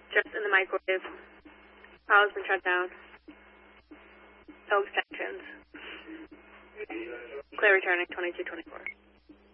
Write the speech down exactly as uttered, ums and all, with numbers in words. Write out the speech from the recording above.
Just in the microwave. Power's been shut down. No extensions. Clear returning twenty-two twenty-four.